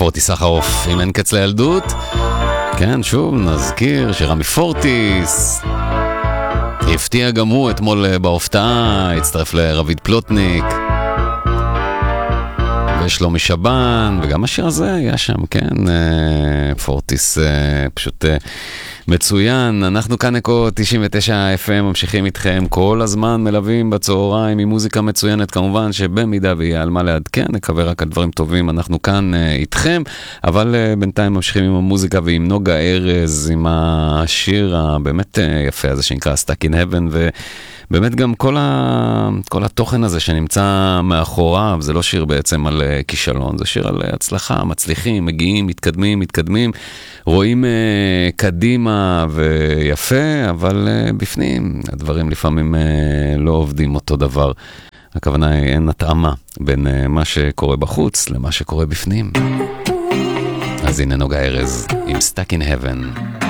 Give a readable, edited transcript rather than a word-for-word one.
פורטי סחרוף עם אין קץ לילדות. כן, שוב נזכיר שרמי פורטיס הפתיע גם הוא אתמול בהופעה, הצטרף לרביד פלוטניק ושלומי שבן, וגם השיר הזה היה שם, כן, פורטיס פשוט מצוין. אנחנו כאן אקו 99 FM, ממשיכים איתכם כל הזמן, מלווים בצהריים עם מוזיקה מצוינת, כמובן שבמידה ויהיה על מה לעדכן, נקווה רק על דברים טובים, אנחנו כאן איתכם, אבל בינתיים ממשיכים עם המוזיקה ועם נוגה ארז, עם השיר הבאמת יפה הזה שנקרא Stuck in Heaven, ובאמת גם כל התוכן הזה שנמצא מאחוריו, זה לא שיר בעצם על כישלון, זה שיר על הצלחה, מצליחים, מגיעים, מתקדמים, רואים קדימה ויפה, אבל בפנים הדברים לפעמים לא עובדים אותו דבר. הכוונה היא אין התאמה בין מה שקורה בחוץ למה שקורה בפנים. אז הנה נוגה ארז עם Stuck in Heaven.